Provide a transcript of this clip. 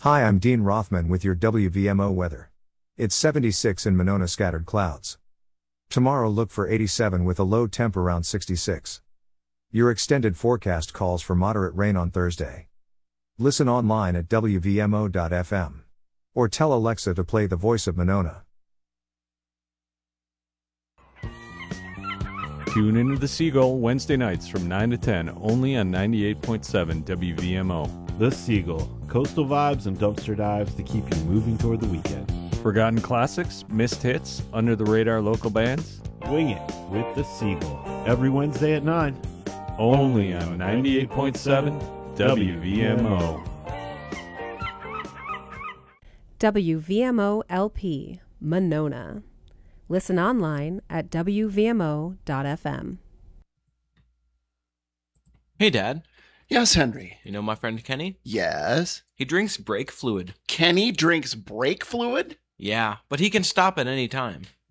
Hi, I'm Dean Rothman with your WVMO weather. It's 76 in Monona, scattered clouds. Tomorrow look for 87 with a low temp around 66. Your extended forecast calls for moderate rain on Thursday. Listen online at WVMO.fm. Or tell Alexa to play The Voice of Monona. Tune into The Seagull Wednesday nights from 9 to 10, only on 98.7 WVMO. The Seagull, coastal vibes and dumpster dives to keep you moving toward the weekend. Forgotten classics, missed hits, under the radar local bands. Wing it with The Seagull, every Wednesday at 9. Only on 98.7 WVMO. WVMO LP, Monona. Listen online at WVMO.fm. Hey, Dad. Yes, Henry. You know my friend Kenny? Yes. He drinks brake fluid. Kenny drinks brake fluid? Yeah, but he can stop at any time.